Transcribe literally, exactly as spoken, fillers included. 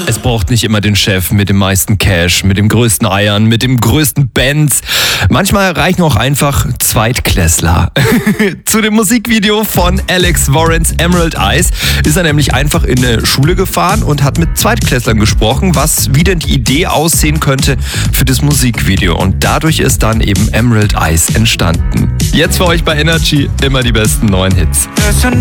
Es braucht nicht immer den Chef mit dem meisten Cash, mit dem größten Eiern, mit dem größten Benz. Manchmal reichen auch einfach Zweitklässler. Zu dem Musikvideo von Alex Warrens Emerald Eyes ist er nämlich einfach in eine Schule gefahren und hat mit Zweitklässlern gesprochen, was wie denn die Idee aussehen könnte für das Musikvideo. Und dadurch ist dann eben Emerald Eyes entstanden. Jetzt für euch bei Energy immer die besten neuen Hits.